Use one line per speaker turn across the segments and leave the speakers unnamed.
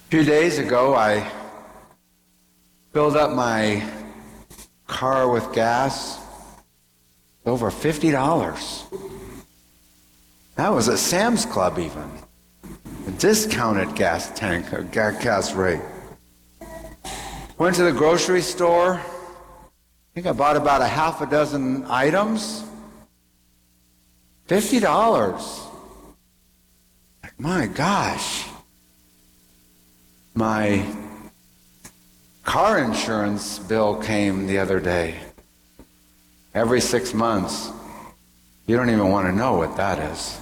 few days ago, I filled up my car with gas, over $50. That was at Sam's Club even. A discounted gas tank, a gas rate. Went to the grocery store. I think I bought about a half a dozen items. $50. My gosh. My car insurance bill came the other day. Every 6 months. You don't even want to know what that is.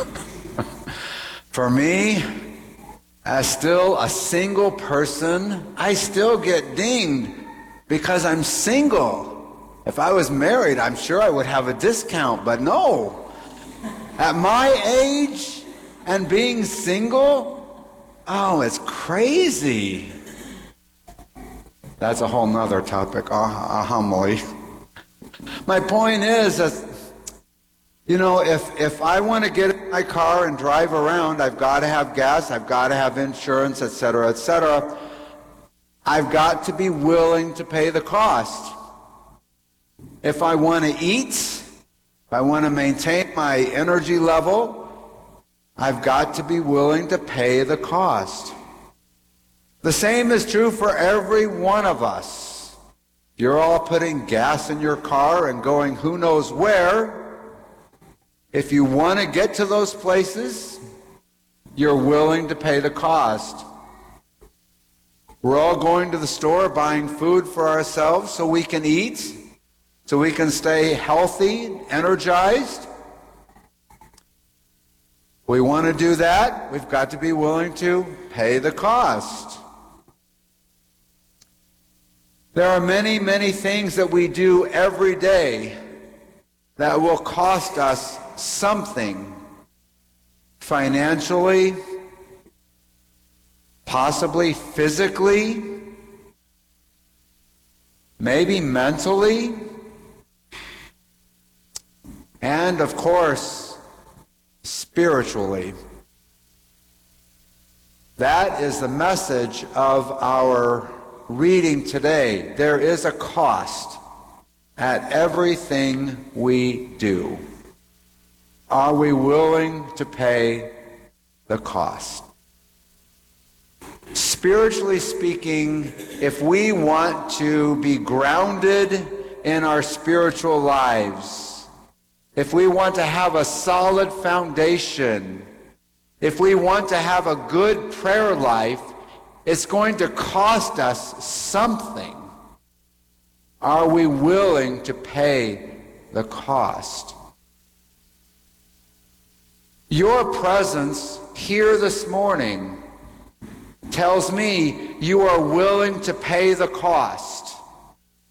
For me, as still a single person, I still get dinged because I'm single. If I was married, I'm sure I would have a discount, but no. At my age and being single, oh, it's crazy. That's a whole nother topic, a homily. My point is that, if I want to get in my car and drive around, I've got to have gas, I've got to have insurance, etc., etc. I've got to be willing to pay the cost. If I want to eat, if I want to maintain my energy level, I've got to be willing to pay the cost. The same is true for every one of us. You're all putting gas in your car and going who knows where. If you want to get to those places, you're willing to pay the cost. We're all going to the store buying food for ourselves so we can eat, so we can stay healthy, energized. We want to do that, we've got to be willing to pay the cost. There are many, many things that we do every day that will cost us something financially, possibly physically, maybe mentally, and of course, spiritually. That is the message of our reading today. There is a cost at everything we do. Are we willing to pay the cost? Spiritually speaking, if we want to be grounded in our spiritual lives, if we want to have a solid foundation, if we want to have a good prayer life, it's going to cost us something. Are we willing to pay the cost? Your presence here this morning tells me you are willing to pay the cost.